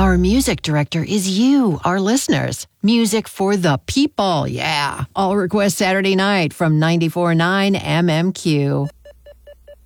Our music director is you, our listeners. Music for the people, yeah. All Request Saturday night from 94.9 MMQ.